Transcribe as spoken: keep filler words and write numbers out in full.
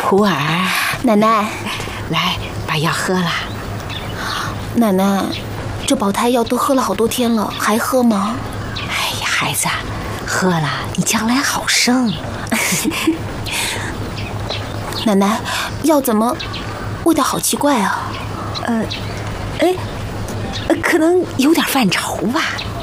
普洱。 奶奶， 来，把药喝了。 奶奶，这保胎药都喝了好多天了，还喝吗？ 哎呀，孩子，喝了你将来好生。 奶奶，药怎么味道好奇怪啊？ 呃，哎，可能有点犯稠吧。